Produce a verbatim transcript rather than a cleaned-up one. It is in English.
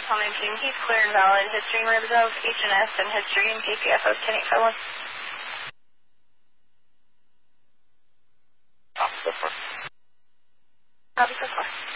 Hotel nineteen. He's clear and valid. His stream ribs of H and S and his stream G P F of ten eight five one. Officer four. Officer four.